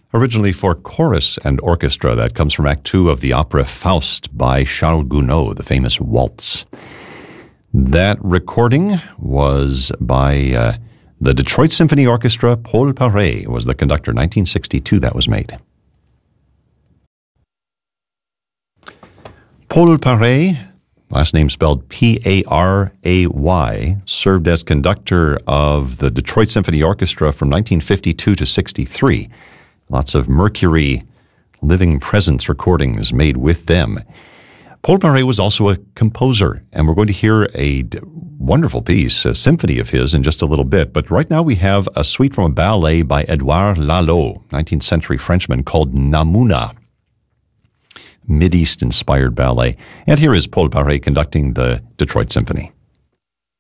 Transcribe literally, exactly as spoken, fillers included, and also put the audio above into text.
Originally for chorus and orchestra. That comes from Act Two of the opera Faust by Charles Gounod, the famous waltz. That recording was by uh, the Detroit Symphony Orchestra. Paul Paré was the conductor. nineteen sixty-two that was made. Paul Paré, last name spelled P A R A Y, served as conductor of the Detroit Symphony Orchestra from nineteen fifty-two to sixty-three. Lots of Mercury Living Presence recordings made with them. Paul Paré was also a composer, and we're going to hear a wonderful piece, a symphony of his, in just a little bit. But right now we have a suite from a ballet by Edouard Lalo, nineteenth century Frenchman, called Namouna. Mideast-inspired ballet. And here is Paul Paré conducting the Detroit Symphony.